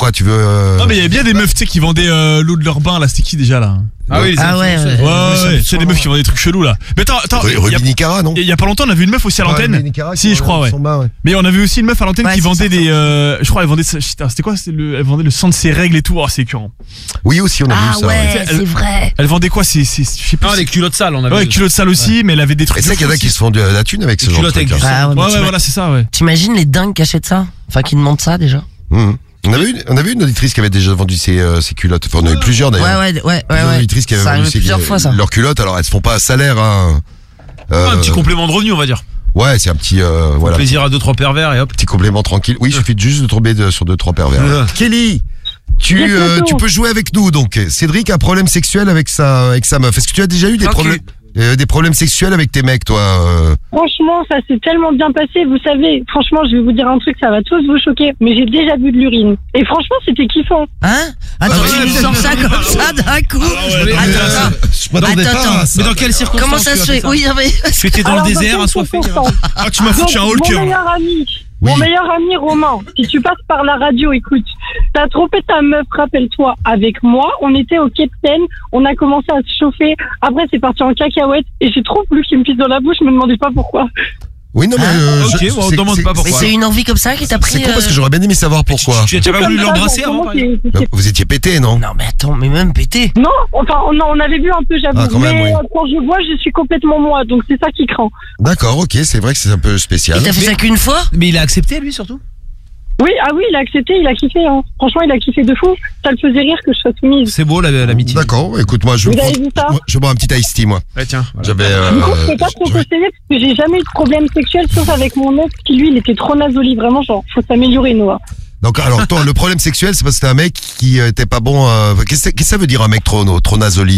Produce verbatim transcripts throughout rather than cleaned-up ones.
pourquoi tu veux euh... Non mais il y avait bien des meufs tu sais qui vendaient euh, l'eau de leur bain là, c'était qui déjà là? Ah oui, les ah ouais, ouais, ouais, ouais, ouais. C'est des meufs qui vendent des trucs chelous là. Mais attends, attends, Ruby Nicara, non? Il y a pas longtemps on a vu une meuf aussi à l'antenne. Nicara, si je crois ouais. Bain, ouais. Mais on a vu aussi une meuf à l'antenne ouais, qui vendait ça, des euh, je crois elle vendait c'était quoi c'était le elle vendait le sang de ses règles et tout. Oh c'est écœurant. Oui aussi on a ah vu ça. ouais, Ouais. c'est vrai. Elle vendait quoi c'est c'est je sais plus. Ah, les culottes sales, on a vu. Ouais, culottes sales aussi, mais elle avait des trucs. Et c'est vrai qu'il y en a qui se font de la thune avec ce genre de trucs. Ah, ouais, Ouais ouais voilà c'est ça ouais. T'imagines les dingues qui achètent ça? Enfin qui demandent ça déjà. Mmh. On avait une, on avait une auditrice qui avait déjà vendu ses, euh, ses culottes. Enfin, on a eu plusieurs d'ailleurs. Ouais, ouais, ouais, ouais. Plusieurs ouais. auditrices qui avaient Ça vendu arrive ses, plusieurs fois ça. leurs culottes. Alors, elles se font pas à salaire, hein. Euh, Un petit complément de revenu, on va dire. Ouais, c'est un petit, euh, voilà. Plaisir à deux trois pervers et hop. Petit complément tranquille. Oui, il suffit juste de tomber de, sur deux, trois pervers. Ouais. Kelly! Tu, euh, tu peux jouer avec nous, donc. Cédric a un problème sexuel avec sa, avec sa meuf. Est-ce que tu as déjà eu des Ok. problèmes, euh, des problèmes sexuels avec tes mecs, toi? euh Franchement, ça s'est tellement bien passé. Vous savez, franchement, je vais vous dire un truc, ça va tous vous choquer, mais j'ai déjà bu de l'urine. Et franchement, c'était kiffant. Hein? Attends, Ah, tu ouais, nous ouais, sors ouais, ça comme ça d'un coup. ouais, Attends, ouais, attends. Je m'attendais Attends, pas à attends. ça. Mais dans quelles circonstances? Comment ça tu se as fait? ça Oui, mais. C'était dans Alors, le désert, quelles assoiffé. circonstances Ah tu m'as foutu un haut le Mon cœur. meilleur ami, Oui. mon meilleur ami Romain, si tu passes par la radio, écoute, t'as trompé ta meuf, rappelle-toi, avec moi, on était au Capitaine, on a commencé à se chauffer, après c'est parti en cacahuète, et j'ai trop voulu qu'il me pisse dans la bouche, je me demandais pas pourquoi. Oui, non, mais, euh, Ok, je- bon, on c'est- demande c'est- pas Mais pourquoi. c'est une envie comme ça qui t'a pris. C'est con parce que euh, j'aurais bien aimé savoir pourquoi. Tu tu as pas voulu Comme ça, l'embrasser donc, avant, comment par exemple? c'est- c'est- Vous étiez pété, non? Non, mais attends, mais même pété. Non, enfin, on, on avait vu un peu, j'avoue, Ah, quand même, mais oui. euh, quand je bois, je suis complètement moi, donc c'est ça qui craint. D'accord, ok, c'est vrai que c'est un peu spécial. Et t'as fait ça qu'une fois? Mais il a accepté, lui, surtout. Oui, ah oui, il a accepté, il a kiffé, hein. Franchement, il a kiffé de fou, ça le faisait rire que je sois soumise. C'est beau, la- l'amitié. D'accord, écoute, moi je Vous prends- avez vu ça? moi, je bois un petit iced tea, moi. Ouais, tiens. voilà. J'avais. Du coup, je Euh, peux pas trop je- conseiller parce que j'ai jamais eu de problème sexuel sauf avec mon ex qui lui il était trop nasoli, vraiment genre faut s'améliorer Noah. Donc, alors, toi, le problème sexuel, c'est parce que t'es un mec qui euh, était pas bon. euh, Qu'est-ce que qu'est-ce que ça veut dire un mec trop, trop nasoli?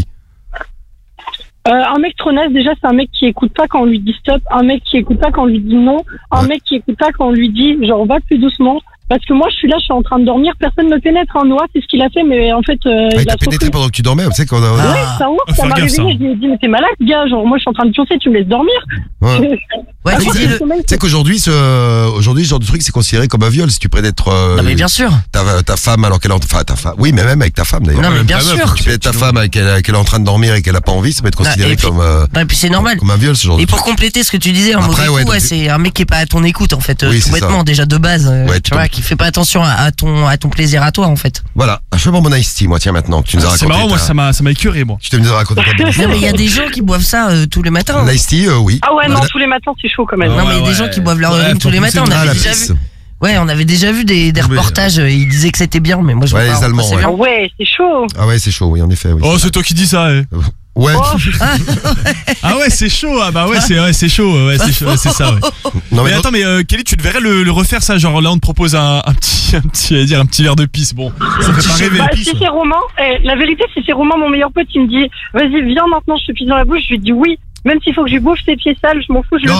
Euh, un mec trop naze déjà c'est un mec qui écoute pas quand on lui dit stop, un mec qui écoute pas quand on lui dit non, un Ouais. mec qui écoute pas quand on lui dit genre va plus doucement. Parce que moi je suis là, je suis en train de dormir, personne me pénètre, hein. Noah c'est ce qu'il a fait mais en fait euh, Ah, il il t'a a trop pénétré pris. pendant que tu dormais, tu sais qu'on a. Ah. Ouais, ça ouf, Faut ça faire m'a gaffe, réveillé, ça. je lui ai dit mais t'es malade gars, genre moi je suis en train de pioncer, tu me laisses dormir. Ouais. Ouais, Ah, tu tu dis le. Tu sais qu'aujourd'hui, ce, aujourd'hui, ce genre de truc, c'est considéré comme un viol si tu pénètres euh, Non, mais bien sûr. ta, ta femme alors qu'elle est en, enfin, ta femme. Oui, mais même avec ta femme d'ailleurs. Non, mais même bien ta meuf, sûr. Tu pénètres ta femme avec elle, qu'elle est en train de dormir et qu'elle a pas envie, ça peut être considéré et puis- comme, euh, Non, et puis c'est normal. comme un viol, ce genre de Et truc. pour compléter ce que tu disais, en Après, mauvais ouais, coup, ouais, donc- c'est un mec qui est pas à ton écoute en fait, euh, Oui, tout c'est bêtement ça. déjà de base, euh, Ouais, tu tout- vois, qui fait pas attention à, à ton à ton plaisir à toi en fait. Voilà. Je fais mon iced tea, moi, tiens, maintenant, que tu nous as C'est raconté. marrant moi ta- ça m'a ça m'a écœuré moi. Tu t'es venu de raconter ta belle Non mais il y a des gens qui boivent ça euh, tous les matins. L'ice tea, euh, oui. Ah ouais non Voilà. tous les matins c'est chaud quand même. Non Ouais, mais il y a des ouais. gens qui boivent leur Ouais, urine faut tous les pousser matins. On Ah, avait la déjà pisse. vu. Ouais, on avait déjà vu des, des Oui. reportages. euh, Ils disaient que c'était bien, mais moi je Ouais, vois les pas Allemands, pourquoi ouais. c'est Ah bien. ouais c'est chaud. Ah ouais, c'est chaud, oui, en effet, oui. Oh c'est toi qui dis ça eh. Ouais. Oh, Ah ouais c'est chaud ah bah ouais c'est ouais, c'est chaud ouais c'est chaud ouais, c'est ça ouais. Non, Mais mais attends mais euh, Kelly tu devrais le, le refaire ça genre là on te propose un, un petit un petit j'allais dire un petit verre de pisse bon ça fait pas rêver. bah, si c'est Romain, eh, la vérité si c'est Romain mon meilleur pote, il me dit vas-y viens maintenant je te pisse dans la bouche, je lui dis oui. Même s'il faut que je lui bouffe ses pieds sales, je m'en fous, je le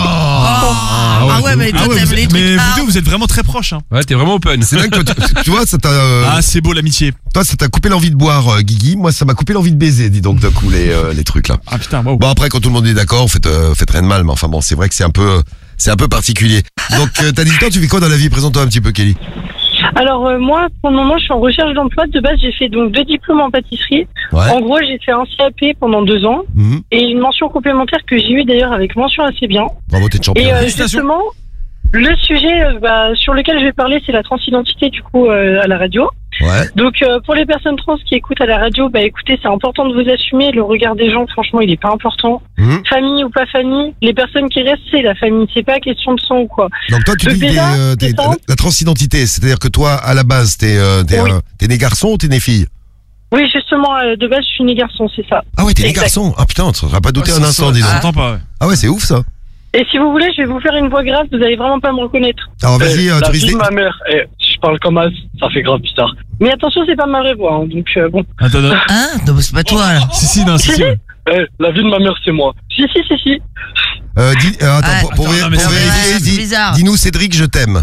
Non. fais. Ah ouais, mais toi Ah ouais, t'aimes vous les êtes- trucs. mais Ah, vous deux vous êtes vraiment très proches hein. Ouais, t'es vraiment open. C'est vrai que toi, tu, tu vois, ça t'a, euh, Ah c'est beau l'amitié. toi, ça t'a coupé l'envie de boire, euh, Guigui. Moi, ça m'a coupé l'envie de baiser, dis donc, d'un coup, les, euh, les trucs, là. Ah putain wow. Bon, après, quand tout le monde est d'accord, faites, euh, faites rien de mal, mais enfin bon, c'est vrai que c'est un peu, c'est un peu particulier. Donc, euh, t'as dit, toi, tu fais quoi dans la vie? Présente-toi un petit peu, Kelly. Alors euh, moi, pour le moment, je suis en recherche d'emploi. De base, j'ai fait donc deux diplômes en pâtisserie. Ouais. En gros, j'ai fait un C A P pendant deux ans Mhm. et une mention complémentaire que j'ai eue d'ailleurs avec mention assez bien. Bravo, t'es une Et championne. euh, justement, le sujet euh, bah, sur lequel je vais parler, c'est la transidentité du coup euh, à la radio. Ouais. Donc euh, pour les personnes trans qui écoutent à la radio, bah écoutez, c'est important de vous assumer. Le regard des gens, franchement, il est pas important. Mhm. Famille ou pas famille, les personnes qui restent, c'est la famille. C'est pas question de sang ou quoi. Donc, toi, tu Donc dis que t'es, déjà, euh, t'es- c'est ça. la, la transidentité, c'est-à-dire que toi, à la base, t'es, euh, t'es, Oui. euh, t'es né garçon ou t'es né fille? Oui, justement, euh, de base, je suis né garçon, c'est ça. Ah ouais, t'es né Exact. garçon. Ah putain, ça sera pas douté Ouais, un ça- instant, ça- dis donc. ça s'entend pas ouais. Ah ouais, c'est ouf, ça. Et si vous voulez, je vais vous faire une voix grave, vous allez vraiment pas me reconnaître. Alors, vas-y, Eh, euh, la tu vie risques de ma mère, eh, je parle comme as, ça fait grave bizarre. Mais attention, c'est pas ma vraie voix, hein, donc euh, bon. Attends attends. Hein? Non, mais c'est pas toi là. Si si non si si ouais. Eh, la vie de ma mère, c'est moi. Si, si, si, si. Euh, dis, euh, attends, Ah, pour, pour, attends, vé- non, mais pour c'est- vérifier, c'est dis- bizarre. dis-nous, Cédric, je t'aime.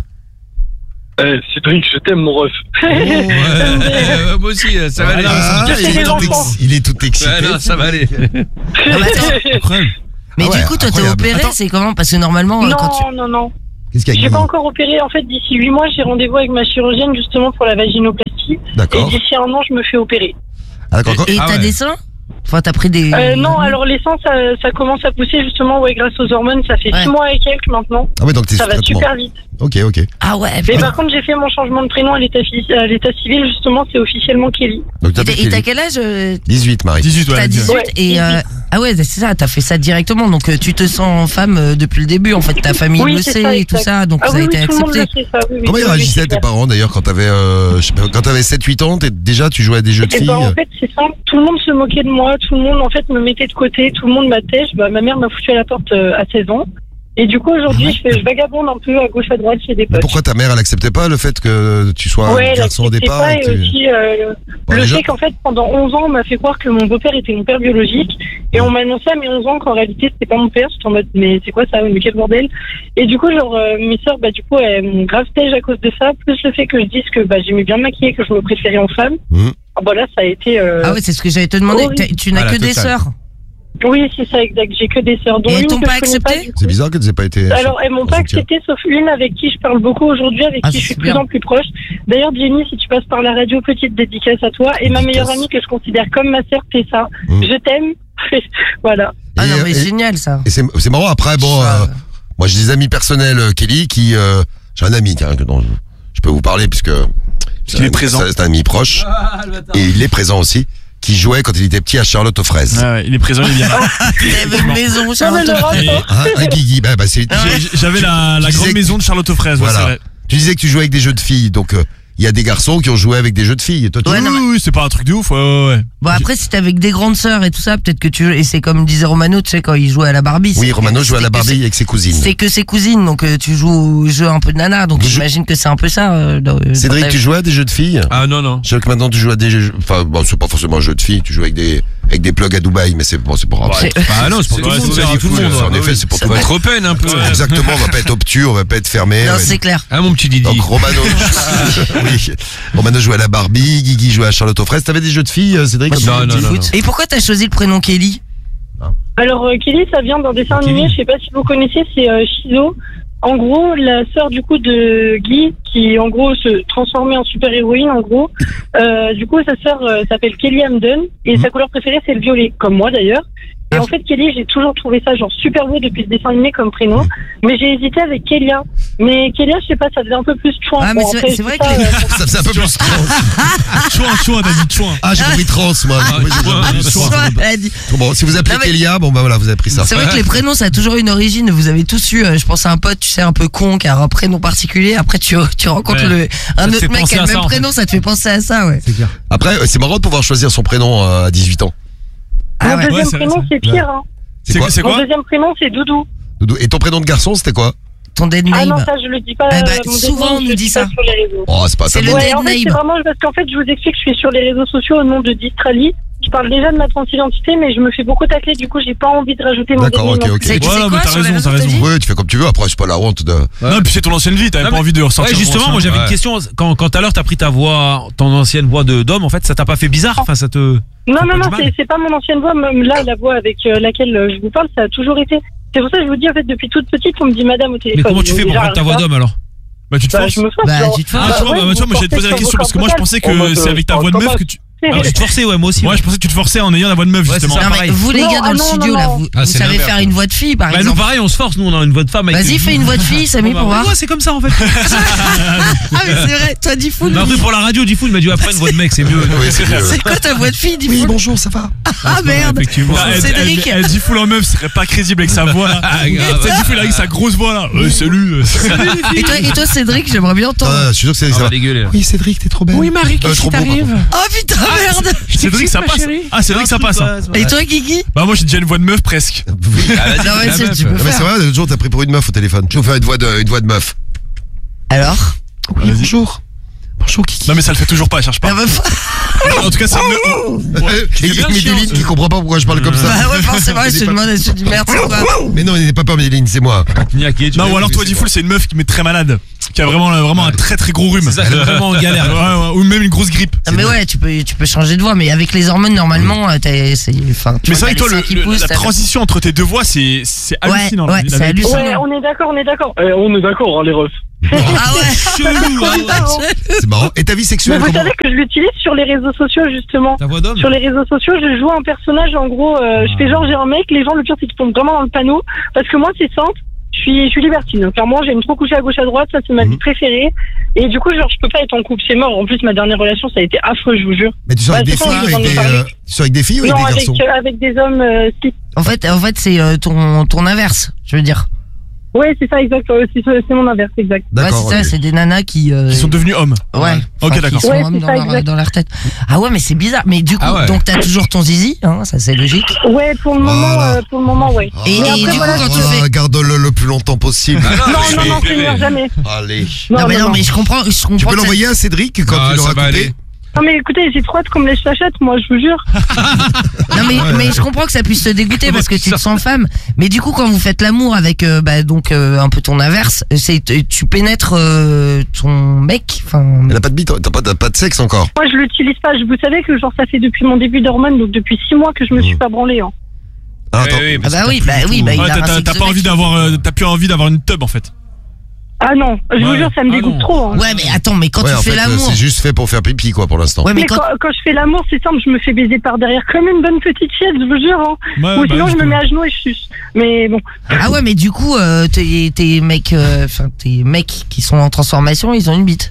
Eh, Cédric, je t'aime, mon ref. Ouais, ouais, moi aussi, ça va aller. Ah, c'est il, est les tout enfants. ex- il est tout excité. Ouais, non, ça va aller. Ah, mais attends. Incroyable. Mais Ah ouais, du coup, toi t'es incroyable. opéré, Attends. c'est comment? Parce que normalement, euh, non, quand tu. non, non. Qu'est-ce qu'il y a, J'ai Guigui? pas encore opéré. En fait, d'ici huit mois, j'ai rendez-vous avec ma chirurgienne justement pour la vaginoplastie. Et D'accord. d'ici un an, je me fais opérer. Ah, d'accord. Et Ah t'as ouais. des seins? Enfin, t'as pris des... Euh, non, alors les seins, ça, ça commence à pousser justement, ouais, grâce aux hormones. Ça fait Ouais. six mois et quelques maintenant. Ah ouais, donc t'es Ça sous va traitement. super vite. Ok, ok. Ah ouais. Mais putain. par contre, j'ai fait mon changement de prénom à l'état, fi- à l'état civil, justement, c'est officiellement Kelly. Donc Et t'as t'as- fait Et t'as Kelly. quel âge? euh, dix-huit, Marie. dix-huit, ouais. T'as dix-huit Ouais, et... euh, Ah ouais, c'est ça, t'as fait ça directement. Donc euh, tu te sens femme euh, depuis le début. En fait, ta famille Oui, le c'est sait ça, et tout exact. ça. Donc Ah ça a oui, été oui, tout le monde accepté. le sait, ça. Oui, oui, Comment ils oui, oui, réagissaient c'est tes clair. parents d'ailleurs quand t'avais euh, je sais pas, quand t'avais sept huit ans, t'es- déjà tu jouais à des jeux de Et filles? ben, en fait, c'est simple. Tout le monde se moquait de moi. Tout le monde, en fait, me mettait de côté. Tout le monde m'attèche. Bah, ma mère m'a foutu à la porte euh, à seize ans. Et du coup, aujourd'hui, je, fais, je vagabonde un peu à gauche, à droite chez des Mais potes. pourquoi ta mère elle acceptait pas le fait que tu sois Ouais, un elle garçon au acceptait départ pas, et et que tu- aussi euh, Bon, le déjà- fait qu'en fait, pendant onze ans, on m'a fait croire que mon beau-père était mon père biologique. Et on m'a annoncé à mes onze ans qu'en réalité, c'était pas mon père. J'étais en mode, mais c'est quoi ça? Mais quel bordel? Et du coup, genre, euh, mes sœurs, bah, du coup, elles m'ont grave tège à cause de ça. Plus le fait que je dise que bah, j'aimais bien me maquiller, que je me préférais en femme. Mhm. Ah, bah là, ça a été. Euh... Ah ouais, c'est ce que j'allais te demander. Oui. T'as- Tu n'as Ah, la que des totale. sœurs. Oui, c'est ça, exact. J'ai que des sœurs. Dont Et elles une t'ont que pas je connais accepté du coup. C'est bizarre qu'elles aient pas été. Alors, elles m'ont pas en soutien. accepté, sauf une avec qui je parle beaucoup aujourd'hui, avec Ah, qui je c'est suis de plus bien. en plus proche. D'ailleurs, Jenny, si tu passes par la radio, petite dédicace à toi. Et ma Dédicace. meilleure amie que je considère comme ma sœur, c'est ça. Mm. Je t'aime. Voilà. Ah Et, non, mais et- génial ça. Et c'est c'est marrant après bon Ça, euh, moi j'ai des amis personnels euh, Kelly qui euh, j'ai un ami tiens que dont je, je peux vous parler puisque qu'il est présent. C'est un ami proche et il est présent aussi qui jouait quand il était petit à Charlotte aux fraises. Ouais, ouais, il est présent, il est bien. T'avais une maison, Non, mais Charlotte. Laurent, Et- toi, Hein, un Guigui, bah, bah, c'est J'ai- J'avais la, la Tu disais grande que- maison de Charlotte aux fraises, ouais, Voilà. c'est vrai. Tu disais que tu jouais avec des jeux de filles donc euh, il y a des garçons qui ont joué avec des jeux de filles. Toi, tu- Ouais, non, Oui, oui, c'est pas un truc de ouf, ouais, ouais, ouais. Bon après si t'es avec des grandes sœurs et tout ça, peut-être que tu et c'est comme disait Romano, tu sais quand il jouait à la Barbie. Oui, c'est- Romano jouait à la c'est que Barbie avec ses c'est- cousines. C'est que ses cousines, donc euh, tu joues au jeu un peu de nana, donc Vous jou- j'imagine que c'est un peu ça. euh, dans- dans Cédric, ta- tu jouais à des jeux de filles? Ah non, non. Je sais que maintenant tu joues à des jeux, enfin bon, c'est pas forcément un jeu de filles, tu joues avec des avec des plugs à Dubaï, mais c'est bon, c'est pas grave. C'est- Bah non, c'est pour C'est- tout le ouais, monde. c'est ça, ouvert à tout le tout le monde. monde, en Ah effet, oui. c'est pour Ça tout va le être open un peu. Ouais. Exactement, on va pas être obtus, on va pas être fermé. Non, ouais. c'est clair. Ah mon petit Didi. Donc Romano, oui. Romano jouait à la Barbie, Guigui jouait à Charlotte aux fraises. T'avais des jeux de filles, euh, Cédric? Moi, quand non, t'étais non, petit non, non. Et pourquoi t'as choisi le prénom Kelly? Alors, euh, Kelly, ça vient d'un dessin Kelly. animé, je sais pas si vous connaissez, c'est euh, Shizo. En gros, la sœur du coup de Guy, qui en gros se transformait en super-héroïne, en gros. Euh, du coup, sa sœur euh, s'appelle Kelly Hamden, et sa couleur préférée, c'est le violet, comme moi d'ailleurs. Et Ah. en fait, Kelly, j'ai toujours trouvé ça genre super beau depuis ce dessin animé comme prénom. Mais j'ai hésité avec Kélia. Mais Kélia, je sais pas, ça faisait un peu plus chouin. Ah, mais Bon, c'est après, c'est je vrai sais que pas, les- euh, Ça faisait un peu plus trans. Chouin, chouin, t'as dit chouin. Ah, j'ai compris trans, moi. Ah, J'ai compris chouin, trans. chouin. Ouais, elle a dit- Bon, si vous appelez Non, mais- Kélia, bon bah voilà, vous avez pris ça. C'est vrai que les prénoms ça a toujours une origine. Vous avez tous eu, euh, je pense à un pote, tu sais, un peu con, qui a un prénom particulier. Après tu tu rencontres Ouais. le un Ça te autre fait mec penser qui a à le ça, même en fait. prénom, ça te fait penser à ça, ouais. Après, euh, c'est marrant de pouvoir choisir son prénom euh, à dix-huit ans. Ah Mon ouais. deuxième c'est vrai, prénom, ça. c'est pire. Hein. C'est quoi c'est Mon quoi deuxième prénom, c'est Doudou. Doudou. Et ton prénom de garçon, c'était quoi? Ton dead Ah name. non, ça, je le dis pas. Eh ben, euh, mon souvent, dead name, on je nous le dit dis ça. pas sur les réseaux. Oh, c'est pas C'est ta le bonne. Ouais, dead en fait, c'est name. vraiment parce qu'en fait, je vous explique, je suis sur les réseaux sociaux au nom de Distrali. Je parle déjà de ma transidentité, mais je me fais beaucoup tacler, du coup, j'ai pas envie de rajouter mon D'accord, dead name ok, non ok. plus. C'est- tu Ouais, sais non, quoi mais t'as sur les raison, réseaux, t'as t'as raison. dit Ouais, tu fais comme tu veux. Après, c'est pas la honte de. Non, puis c'est ton ancienne vie, t'avais Non, pas mais- envie de ressortir. Ouais, justement, ton moi ancien. j'avais Ouais. une question. Quand, quand tout à l'heure t'as pris ta voix, ton ancienne voix de d'homme, en fait, ça t'a pas fait bizarre? Enfin, ça te. Non, Ça non, fait non, du mal. c'est c'est pas mon ancienne voix, même là, la voix avec euh, laquelle euh, je vous parle, ça a toujours été. C'est pour ça que je vous dis, en fait, depuis toute petite, on me dit madame au téléphone. Mais comment tu Donc, fais pour déjà, prendre ta voix ça, d'homme alors? Bah, tu te Bah, forces. je me force. Bah, genre. tu te forces. Ah, tu vois, ouais, bah, tu vois, moi, j'allais te poser la vous question parce que moi, je pensais Oh, moi, que je- c'est avec ta je voix de parle meuf pas que tu. Ah, tu te forçais, ouais, moi aussi. Ouais, je pensais que tu te forçais en ayant la voix de meuf, Ouais, c'est justement. ça. Non, mais pareil. vous les Non, gars dans ah le non, studio non, là, non. vous, Ah, vous c'est savez l'inverse, faire ouais. une voix de fille par Bah, nous, exemple. pareil, on se force, nous, on a une voix de femme. avec Vas-y, une- fais une voix de fille, Samy, Bon, pour bah, voir. ouais, c'est comme ça en fait. Ah mais c'est vrai, toi dis fou. Mais après, pour la radio, du coup, il m'a dit après une voix de mec, c'est mieux. Oui, c'est mieux. C'est quoi ta voix de fille, dis Oui, fou. bonjour, ça va? Ah merde. Effectivement. Là, elle, Cédric. elle, elle dit full en meuf, ce serait pas crédible avec sa voix là. Ah, grave. Elle dit full avec sa grosse voix là. Euh, salut. Et toi, et toi Cédric, j'aimerais bien entendre. Ah, je suis sûr que c'est On ça. va va. dégueuler. là. Oui, Cédric, t'es trop belle. Oui, Marie, qu'est-ce qui t'arrive? Oh putain, merde. Cédric, ça passe. Ah, Cédric, ça passe. hein. Et toi Guigui? Bah, moi, j'ai déjà une voix de meuf presque. Ah, vas-y, Non, mais la c'est- meuf. tu peux Non, mais c'est faire. vrai, l'autre jour, t'as pris pour une meuf au téléphone. Je vais faire une voix de, une voix de meuf. Alors? Oui, bonjour. Bonjour, Kiki. Non, mais ça le fait toujours pas, cherche pas. Ah, bah, En tout cas, c'est une meuf. Et il y a bien le chien, Médéline ça. qui comprend pas pourquoi je parle comme ça. Bah ouais, forcément, je te demande, je te dis merde, c'est quoi? Mais non, n'ayez pas peur, Médéline, c'est moi. Niaqué, tu Non, vois, ou alors mais toi, c'est Diffoul, c'est une meuf qui met très malade. Qui a vraiment, vraiment un très très gros rhume. C'est ça, elle est vraiment en galère. Ouais, ouais, ou même une grosse grippe. Ah, mais ouais, tu peux, tu peux changer de voix, mais avec les hormones, normalement, euh, t'as, c'est, enfin, tu Mais vois, c'est vrai que t'as toi, les le- seins qui le- poussent, la t'as- transition entre tes deux voix, c'est c'est Ouais, hallucinant. ouais, la c'est vérité. hallucinant. Ouais, on est d'accord, on est d'accord. Eh, on est d'accord, hein, les refs. Ah ouais. Chelou, hein, ouais. C'est marrant. Et ta vie Mais sexuelle, vous comment savez que je l'utilise sur les réseaux sociaux, justement. Ta voix d'homme. Sur les réseaux sociaux, je joue un personnage, en gros, euh, je fais genre j'ai un mec, les gens, le pire c'est qu'ils tombent vraiment dans le panneau, parce que moi c'est simple, je suis, je suis libertine, clairement j'aime trop coucher à gauche à droite, ça c'est ma vie Mhm. préférée, et du coup genre je peux pas être en couple, c'est mort, en plus ma dernière relation ça a été affreux, je vous jure. Mais tu sors Bah, avec des c'est quand filles, je avec vous en ai des, parlé. euh, tu sors avec des filles ou avec Non, des avec, garçons? euh, avec des hommes, euh, cis. En fait, en fait, c'est euh, ton ton inverse, je veux dire. Ouais, c'est ça, exact, euh, c'est, c'est mon inverse, exact. Ouais, D'accord. c'est ça, ok. c'est des nanas qui. euh, Ils sont devenus hommes. Ouais. Ok, Enfin, d'accord. Qui sont Ouais, hommes c'est dans, ça, leur, exact. dans leur tête. Ah ouais, mais c'est bizarre. Mais du coup, Ah ouais. donc t'as toujours ton zizi, hein, ça c'est logique. Ouais, pour le moment, Voilà. euh, pour le moment, ouais. Et, Mais et après, du coup, voilà, quand tu Voilà, fais. garde-le le plus longtemps possible. Non, non, non, Seigneur, jamais. Allez. Non, mais non, mais je comprends. Je comprends Tu peux que ça- l'envoyer à Cédric quand Ah, tu l'auras ça va coupé? aller. Non, mais écoutez, j'ai trop hâte qu'on me lèche la chatte, moi, je vous jure. Non mais, mais je comprends que ça puisse te dégoûter parce que tu te sens femme. Mais du coup quand vous faites l'amour avec euh, bah, donc euh, un peu ton inverse, c'est tu pénètres euh, ton mec. Enfin. Elle a pas de bite, t'as pas, t'as pas de sexe encore. Moi, je l'utilise pas. Je vous savez que genre ça fait depuis mon début d'hormones, donc depuis six mois que je me suis Mmh. pas branlée. Hein. Ah, attends. Oui, oui, Ah parce bah que oui, t'as bah plus oui, du tout- bah il Ouais, a t'as- un t'as sexe t'as de pas mec. envie d'avoir, euh, t'as plus envie d'avoir une tub en fait. Ah non, je vous Ouais. jure, ça me Ah dégoûte non. trop. Hein. Ouais mais attends, mais quand Ouais, en tu fais fait, euh, l'amour. c'est juste fait pour faire pipi, quoi, pour l'instant. Ouais mais Mais quand. quand, quand je fais l'amour, c'est simple, je me fais baiser par derrière comme une bonne petite chienne, je vous jure. Hein. Ouais, Ou bah, sinon, je me justement. mets à genoux et je suce. Mais bon. Ah ouais mais du coup euh, tes tes mecs, euh, enfin tes mecs qui sont en transformation, ils ont une bite.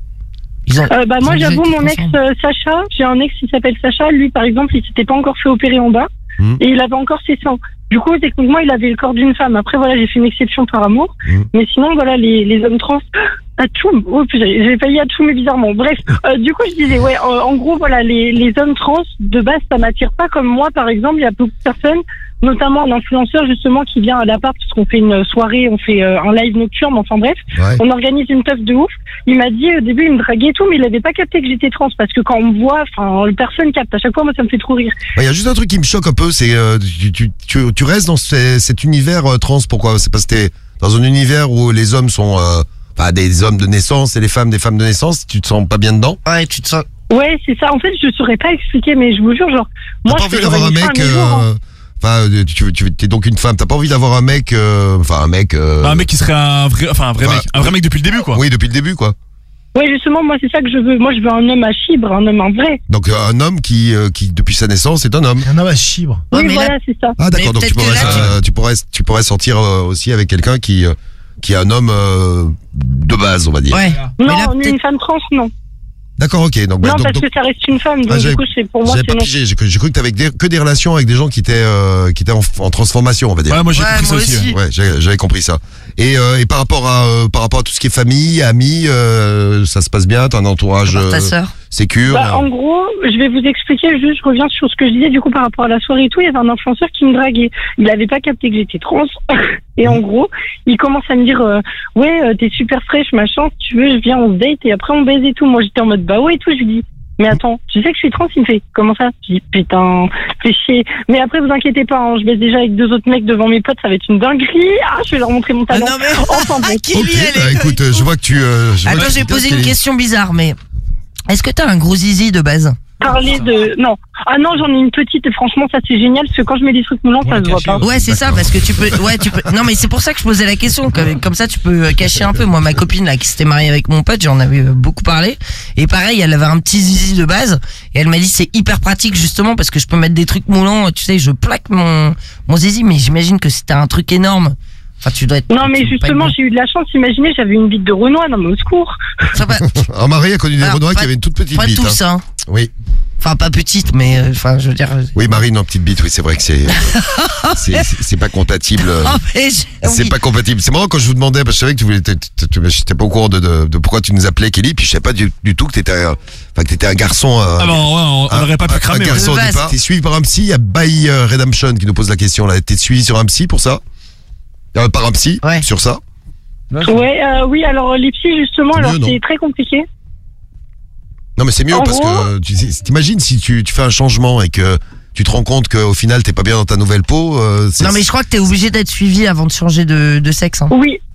Ils ont. Euh, bah ils moi, ont déjà j'avoue, été mon ex transformés. euh, Sacha, j'ai un ex qui s'appelle Sacha. Lui, par exemple, il s'était pas encore fait opérer en bas Mmh. et il avait encore ses seins. Du coup, techniquement, il avait le corps d'une femme. Après, voilà, j'ai fait une exception par amour. Mmh. Mais sinon, voilà, les, les hommes trans, à tout. Oh putain, j'ai failli à tout, mais bizarrement. Bref, euh, du coup, je disais, ouais, euh, en gros, voilà, les, les hommes trans, de base, ça m'attire pas comme moi, par exemple. Il y a beaucoup de personnes, notamment un influenceur, justement, qui vient à l'appart parce qu'on fait une soirée, on fait euh, un live nocturne, enfin bref. Ouais. On organise une teuf de ouf. Il m'a dit, au début, il me draguait et tout, mais il avait pas capté que j'étais trans parce que quand on me voit, enfin, personne capte. À chaque fois, moi, ça me fait trop rire. Il y a juste un truc qui me choque un peu, c'est euh, tu, tu, tu, tu restes dans ce- cet univers euh, trans. Pourquoi? C'est parce que t'es dans un univers où les hommes sont euh, enfin, des hommes de naissance et les femmes des femmes de naissance. Tu te sens pas bien dedans? Ouais tu te sens. Ouais, c'est ça. En fait, je saurais pas expliquer, mais je vous jure, genre, T'as moi, pas je envie fais d'avoir un une fin mec à mes jours, hein. euh, Enfin, euh, tu, tu, tu es donc une femme. T'as pas envie d'avoir un mec, euh, enfin un mec. euh, Bah, un mec qui serait un vrai, enfin un vrai Ouais. mec, un vrai mec depuis le début quoi. Oui, depuis le début, quoi. Ouais, justement, moi, c'est ça que je veux. Moi, je veux un homme à chibre, un homme, un vrai. Donc euh, un homme qui, euh, qui depuis sa naissance est un homme. Un homme à chibre. Ouais, oui, mais voilà, là, c'est ça. Ah d'accord. Mais Donc tu peut-être pourrais, que là, euh, tu pourrais, tu pourrais sortir euh, aussi avec quelqu'un qui, euh, qui est un homme euh, de base, on va dire. ouais. Mais Non, là mais peut-être. une femme trans, non. D'accord, ok. Donc, bah, non, donc, parce donc- que ça reste une femme, donc Ah, du j'avais- coup, c'est pour moi, j'avais c'est pas non. pigé. J'ai cru, j'ai cru que t'avais des- que des relations avec des gens qui étaient, euh, qui étaient en, en transformation, on va dire. Ouais, moi j'ai Ouais, compris ça moi aussi. aussi. ouais. Ouais, j'ai- j'avais compris ça. Et, euh, et par rapport à, euh, par rapport à tout ce qui est famille, amis, euh, ça se passe bien. T'as un entourage Par ta euh, sœur. sécure. Bah, en gros, je vais vous expliquer, juste, je reviens sur ce que je disais, du coup, par rapport à la soirée et tout, il y avait un influenceur qui me draguait. Il avait pas capté que j'étais trans. Et en gros, il commence à me dire, euh, ouais, euh, t'es super fraîche, machin, si tu veux, je viens, on se date, et après on baise et tout. Moi, j'étais en mode, bah ouais, et tout, je lui dis, mais attends, tu sais que je suis trans? Il me fait, comment ça? Je dis, putain, fais chier. Mais après, vous inquiétez pas, hein, je baise déjà avec deux autres mecs devant mes potes, ça va être une dinguerie. Ah, je vais leur montrer mon Ah talent. non mais. Enfin, bon. Kelly, Ok, elle bah est- écoute, euh, je vois que tu. Euh, je vois Attends, que tu je vais t'inquiètes, poser une Kelly. question bizarre, mais est-ce que t'as un gros zizi de base? Parler de, non. Ah non, j'en ai une petite, et franchement, ça c'est génial, parce que quand je mets des trucs moulants, Pour ça la se voit cacher, pas. Ouais, c'est ça, parce que tu peux. Ouais, tu peux. Non, mais c'est pour ça que je posais la question. Comme, comme ça, tu peux euh, cacher un peu. Moi, ma copine là, qui s'était mariée avec mon pote, j'en avais euh, beaucoup parlé. Et pareil, elle avait un petit zizi de base. Et elle m'a dit c'est hyper pratique justement parce que je peux mettre des trucs moulants. Tu sais, je plaque mon mon zizi, mais j'imagine que c'était un truc énorme. Enfin, tu dois être. Non, mais tu dois pas justement, être j'ai eu de la chance. Imaginez, j'avais une bite de Renoir. Non, mais au secours. bon. Ça va- Alors Marie a connu des Alors, Renois pas- qui avaient une toute petite Pas bite. tous, hein. hein. Oui, Enfin, pas petite, mais euh, enfin, je veux dire. euh, oui, Marie, non, petite bite. Oui, c'est vrai que c'est, c'est, c'est c'est pas compatible. Oh, mais je- C'est oui. pas compatible. C'est marrant quand je vous demandais, parce que je savais que tu voulais, t- t- t- j'étais pas au courant de, de, de pourquoi tu nous appelais Kelly, puis je savais pas du, du tout que t'étais, un- enfin que t'étais un garçon. euh, Ah bah ouais, on un- n'aurait pas pu un- cramer. Un ouais. garçon au De base. départ. T'es suivi par un psy. Il y a By euh, Redemption qui nous pose la question là. T'es suivi sur un psy pour ça? Euh, par un psy Ouais. sur ça? Ouais, euh, oui, alors les psys, justement, C'est alors mieux, non c'est très compliqué. Non mais c'est mieux En parce gros- que tu sais, t'imagines si tu, tu fais un changement et que tu te rends compte qu'au final t'es pas bien dans ta nouvelle peau. euh, c'est- Non, mais je crois que t'es obligé d'être suivi avant de changer de, de sexe. Hein. Oui,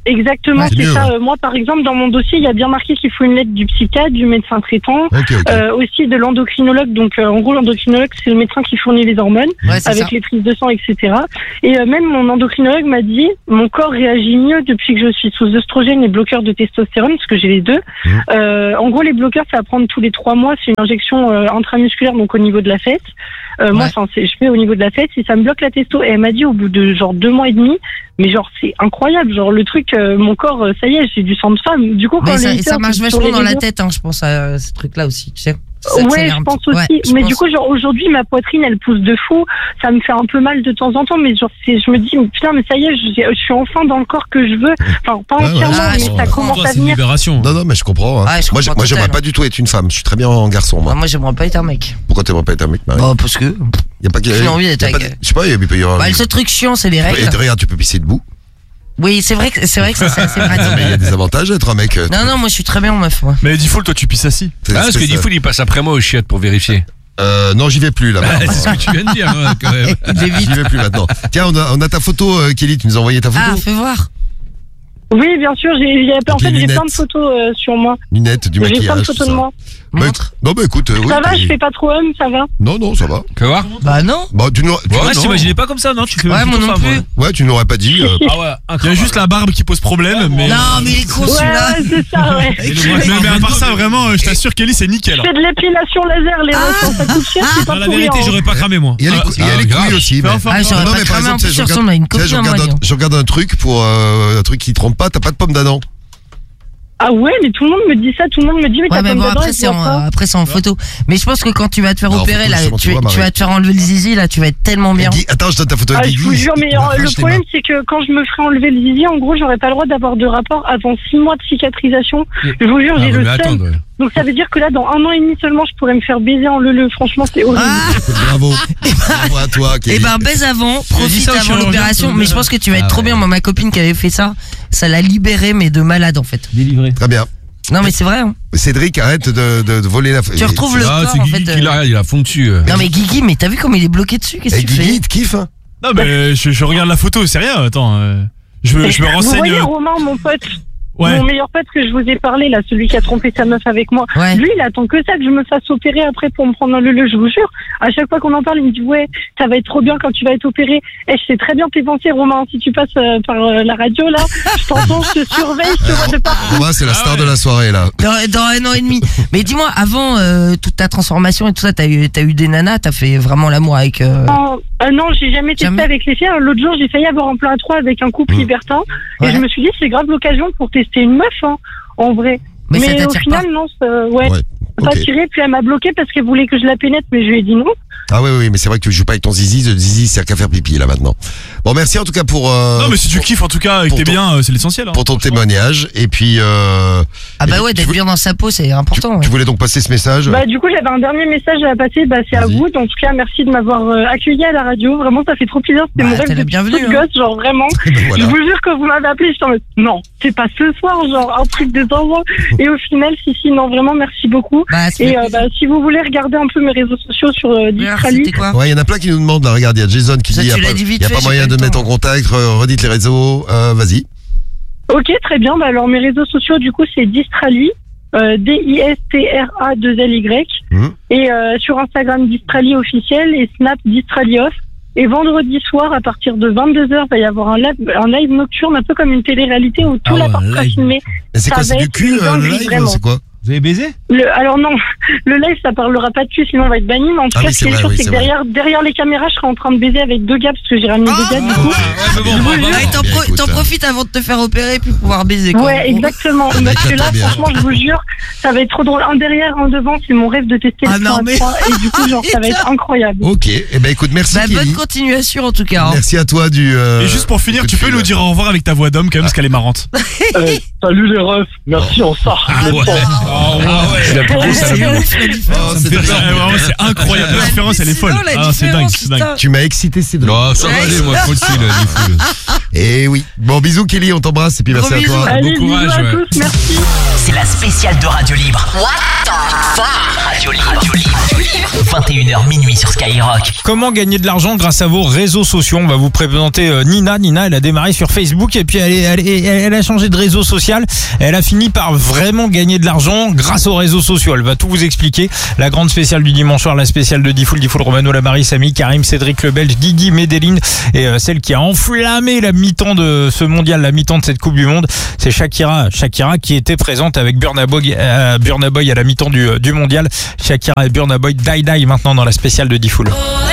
exactement, Ouais, c'est c'est mieux, ça. ouais. Euh, moi, par exemple, dans mon dossier, il y a bien marqué qu'il faut une lettre du psychiatre, du médecin traitant, Ok, ok. euh, aussi de l'endocrinologue. Donc, euh, en gros, l'endocrinologue, c'est le médecin qui fournit les hormones, Ouais, c'est avec ça. les prises de sang, et cetera. Et euh, même mon endocrinologue m'a dit, mon corps réagit mieux depuis que je suis sous œstrogène et bloqueur de testostérone, parce que j'ai les deux. Mmh. Euh, en gros, les bloqueurs, c'est à prendre tous les trois mois. C'est une injection euh, intramusculaire, donc au niveau de la fesse. Euh, Moi, Ouais. enfin, c'est- je fais au niveau de la fesse et ça me bloque la testo. Et elle m'a dit au bout de genre deux mois et demi, mais genre c'est incroyable, genre le truc, euh, mon corps, euh, ça y est, j'ai du sang de femme. Du coup, quand Mais ça, les et ça héters, marche sur vachement les dans la réseaux- tête, hein, je pense à euh, ce truc-là aussi, tu sais. Ça Ouais, accélère je un pense petit- ouais, aussi. je mais pense. du coup, genre aujourd'hui, ma poitrine, elle pousse de fou. Ça me fait un peu mal de temps en temps, mais genre, c'est, je me dis, putain, mais ça y est, je, je suis enfin dans le corps que je veux. Enfin, pas Ouais, ouais. entièrement, Ah, mais je ça comprends. commence Toi, à c'est une venir. libération. Non, non, mais je comprends. Hein. Ouais, je moi, j'ai- comprends moi, j'aimerais total. pas du tout être une femme. Je suis très bien en garçon, moi. Ah, moi, j'aimerais pas être un mec. Pourquoi t'aimerais pas être un mec, Marie Bah, parce que. Y a pas j'ai envie d'être y a pas avec- de- Je sais pas, il peut y avoir. Bah, le seul truc chiant, c'est les Et règles. regarde, tu peux pisser debout. Oui, c'est vrai que c'est vrai que ça, c'est assez Non, mais il y a pratique. des avantages d'être un mec. euh, Non, non, moi, je suis très bien en meuf, moi. Mais Default, toi tu pisses assis. c'est- Ah, parce c'est que ça. Diffoul, il passe après moi aux chiottes pour vérifier. Euh, non, j'y vais plus là. C'est ce que tu viens de dire, hein, quand même. J'y vais plus maintenant. Tiens, on a, on a ta photo, euh, Kelly. Tu nous as envoyé ta photo. Ah, fais voir. Oui, bien sûr, j'ai, j'ai- en Avec fait, les j'ai plein de lunettes. photos euh, sur moi. Lunettes, du J'ai plein maquillage. de tout photos ça. de moi. Bah, Montre. non, bah écoute, euh, oui. Ça va, t'es- je fais pas trop homme, ça va. Non, non, ça va. Tu vas voir? Bah, non. Bah, tu nous, tu- Ouais, non. je t'imaginais pas comme ça, non? Tu fais Ouais, moi plutôt non femme, plus. ouais. Ouais, tu n'aurais pas dit. euh, Ah ouais, Il y a juste la barbe qui pose problème, mais. Non, mais il est con, Ouais, celui-là. ouais, c'est ça, ouais. Et le Mais, mois- mais à part ça, vraiment, euh, je t'assure, Kelly, c'est nickel. Je fais de l'épilation laser, les refs, ça coûte cher, c'est Dans pas la pour vérité, rien. j'aurais pas cramé, moi. Il y a les, Ah, cou- il y a ah, les grave. couilles aussi. Fais mais- enfin. Ah, j'aurais Non, pas mais par cramé, en exemple, tu sais, plus, je tu regarde- ressembles à une tu sais, je copine à moi, regarde un- dis donc. je regarde un truc pour euh, un truc qui trempe pas, t'as pas de pomme d'Adam. Ah ouais, mais tout le monde me dit ça, tout le monde me dit, mais Ouais, t'as mais pas bon, de après, dents, c'est elle en, voit pas. après, c'est en photo. Mais je pense que quand tu vas te faire Non, en opérer, photo, là, justement, tu, tu vois, tu vas Marie. te faire enlever le zizi, là, tu vas être tellement bien. Guy- Attends, je donne ta photo à Ah, je Guigui. vous jure, mais euh, le Arrache tes problème, mains. c'est que quand je me ferai enlever le zizi, en gros, j'aurais pas le droit d'avoir de rapport avant six mois de cicatrisation. Je vous jure, Ah, j'ai mais le attends, seum. ouais. Donc ça veut dire que là, dans un an et demi seulement, je pourrais me faire baiser en leu-leu. Franchement, c'est horrible. Ah, Bravo. Bravo à toi, Kelly. et ben, baise avant, dit profite ça au avant chirurgien, l'opération. tout Mais le je pense que tu vas être Ah trop ouais. bien. Moi, ma copine qui avait fait ça, ça l'a libéré, mais de malade, en fait. Délivré. Très bien. Non, mais c'est vrai, hein. Cédric, arrête de, de, de voler la. Tu retrouves le Ah, corps, c'est en Guigui fait. qui euh. l'a, il a fond dessus. euh. Non, mais Guigui, mais t'as vu comme il est bloqué dessus? Qu'est-ce Et que tu Guigui, fais? il te kiffe, hein. Non, mais je, je regarde la photo, c'est rien, attends. euh, je, me, je me Vous renseigne. voyez, euh, Romain, mon pote, Ouais. mon meilleur pote que je vous ai parlé, là, celui qui a trompé sa meuf avec moi. Ouais. Lui, il attend que ça, que je me fasse opérer après pour me prendre un leu-leu, je vous jure. À chaque fois qu'on en parle, il me dit, ouais, ça va être trop bien quand tu vas être opéré. Eh, je sais très bien tes pensées, Romain. Si tu passes euh, par euh, la radio, là, je t'entends, je te surveille, je te vois de partout. Romain, c'est la Ah star ouais. de la soirée, là. Dans, dans un an et demi. Mais dis-moi, avant euh, toute ta transformation et tout ça, t'as eu, t'as eu des nanas, t'as fait vraiment l'amour avec. Euh... Non, euh, non, j'ai jamais testé Jamais. avec les filles. L'autre jour, j'ai failli avoir un plan à trois avec un couple Mmh. libertin. Ouais. Et je me suis dit, c'est grave l'occasion pour tester une meuf, hein, en vrai. Mais, ça au t'attire final, pas. non, ça- ouais, Ouais. pas Ok. tiré. Puis elle m'a bloqué parce qu'elle voulait que je la pénètre, mais je lui ai dit non. Ah oui, oui, mais c'est vrai que tu joues pas avec ton zizi. Le zizi, c'est qu'à faire pipi, là, maintenant. Bon, merci en tout cas pour, euh, Non, mais si tu kiffes en tout cas et que pour t'es ton- bien, euh, c'est l'essentiel. Hein. pour ton témoignage. Et puis, euh, Ah bah Et ouais, tu d'être veux- bien dans sa peau, c'est tu, important. ouais. tu voulais donc passer ce message? Bah, du coup, j'avais un dernier message à passer. Bah, c'est à Vas-y. vous. En tout cas, merci de m'avoir euh, accueilli à la radio. Vraiment, ça fait trop plaisir. C'était Bah, mon rêve t'es la depuis bienvenue, toute hein. gosse, genre vraiment. Ben voilà. Je vous jure que vous m'avez appelé, j'étais en mode, non, c'est pas ce soir, genre un truc de temps. Et au final, si, si, non, vraiment, merci beaucoup. Bah, ça Et fait euh, plaisir. bah, si vous voulez regarder un peu mes réseaux sociaux sur euh, Alors, Distralu, c'était quoi? Ouais, il y en a plein qui nous demandent, là, regarde, il y a Jason qui Ça, dit, il tu n'y a, l'as pas- dit vite y a fait, pas j'ai moyen pas de eu le mettre temps. en contact, re- redites les réseaux, euh, vas-y. ok, très bien. Bah, alors, mes réseaux sociaux, du coup, c'est Distralu, euh, D I S T R A deux L Y. Mhm. Et euh, sur Instagram, Distrali officiel et Snap, Distrali off. Et vendredi soir, à partir de vingt-deux heures, il va y avoir un live, un live nocturne, un peu comme une télé-réalité où tout Ah ouais, l'appart un sera live. filmé. Et c'est Ça quoi, c'est va du être cul, une euh, le dinguerie, live? vraiment. C'est quoi? Vous avez baisé? Le, alors non, le live ça parlera pas de cul sinon on va être banni, mais en tout Ah cas oui, ce c'est qui est vrai, sûr oui, c'est c'est que derrière, derrière les caméras je serai en train de baiser avec deux gars parce que j'ai ramené deux gars du coup. Ouais, mais bon, bah, bah, Ouais, t'en bien, pro- écoute, t'en hein. profites avant de te faire opérer puis pouvoir baiser quoi. Ouais, exactement. Parce que là, très bien. franchement, je vous jure, ça va être trop drôle. Un derrière, un devant, c'est mon rêve de tester Ah le non, plan à mais- trois. Et du coup, genre, ça va être incroyable. Ok, eh ben écoute, merci Bah, bonne Kelly. continuation en tout cas. hein. Merci à toi du. euh, Et juste pour finir, coup de tu peux fil. nous dire au revoir avec ta voix d'homme quand même, parce qu'elle est marrante. Euh, salut les refs, merci, on sort. Ah ouais. Ah ouais. C'est la plus grosse C'est saloperie. ouf, la différence. Oh, c'est Ouais, dingue. vraiment, c'est incroyable. La différence, elle est folle. hallucinant, la Ah, c'est dingue, différence, c'est dingue. putain. Tu m'as excité, c'est drôle. Non, ça va aller, moi, faut le style, du foule. Et oui. Bon, bisous Kelly, on t'embrasse et puis Gros merci à bisous. toi. Allez, bon courage, bisous à ouais. tous, merci. C'est la spéciale de Radio Libre. What the fuck Radio Libre. Radio Libre. vingt et une heures minuit sur Skyrock. Comment gagner de l'argent grâce à vos réseaux sociaux? On va vous présenter euh, Nina. Nina, elle a démarré sur Facebook et puis elle, est, elle, est, elle a changé de réseau social. Elle a fini par vraiment gagner de l'argent grâce aux réseaux sociaux. Elle va tout vous expliquer. La grande spéciale du dimanche soir, la spéciale de Diffoul, Diffoul Romano, la Marie, Samy, Karim, Cédric, le Belge, Guigui, Medellin et euh, celle qui a enflammé la mi-temps de ce mondial, la mi-temps de cette Coupe du Monde, c'est Shakira. Shakira qui était présente avec Burna Boy, euh, Burna Boy à la mi-temps du, du mondial. Shakira et Burna Boy, Die Die maintenant dans la spéciale de Diffoul.